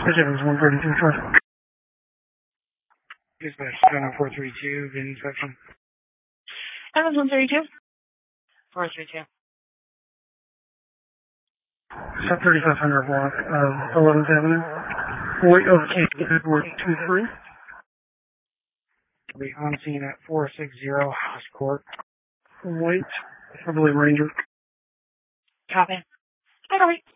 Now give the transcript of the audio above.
Pacific's 132, trust. Dispatch 70432, VIN section. That was 132. 432. Sub 3500 block of 11th Avenue. Weight of case 423. Be on scene at 460 House Court. Weight, I believe Ranger. Copy. I don't